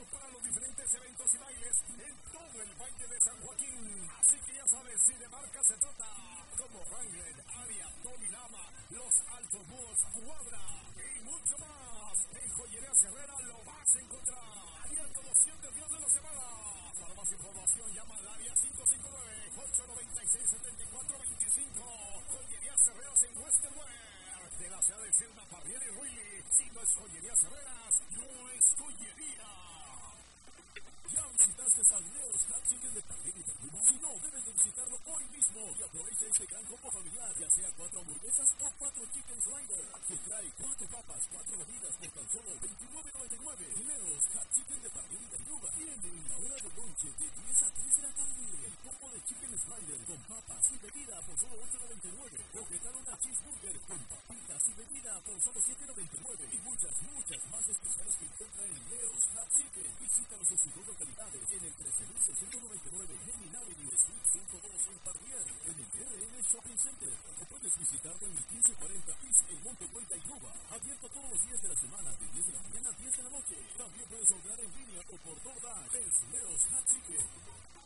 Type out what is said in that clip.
para los diferentes eventos y bailes en todo el Valle de San Joaquín. Así que ya sabes, si de marca se trata, como Wrangler, Aria, Tommy Lama, Los Altos Búhos, Cuadra y mucho más. En Joyerías Herrera lo vas a encontrar. Abierto los 7 días de la semana. Para más información llama al área 559-896-7425. Joyerías Herreras en Westerware. De la ciudad de Selma, Parriera y Ruiz. Si no es Joyerías Herreras, no es joyería. ¿Ya visitaste al Leo's Hot Chicken de Parriera y Verdugo? Si no, debes de visitarlo hoy mismo y aprovecha este gran combo familiar, ya sea 4 hamburguesas o 4 chicken sliders, que trae 4 papas, 4 bebidas por tan solo $29.99. Leo's Hot Chicken de Parriera y Verdugo tiene una hora de lonche de 10 a 3 de la tarde. El combo de chicken slider con papas y bebida por solo $8.99. O que tal una cheeseburger con papitas y bebida por solo $7.99. Y muchas más especiales que encuentra en Leo's Hot Chicken. Visítalos en sus dos localidades, en el 13.699 Lenin Avenue, Suite 102 en Parrier, en el RN Shopping Center. O puedes visitarlo en el 1540 East en Monte Cuenta y Nova. Abierto todos los días de la semana, de 10 de la mañana a 10 de la noche. También puedes ordenar en línea o por DoorDash. Es Leo's Hot Chicken.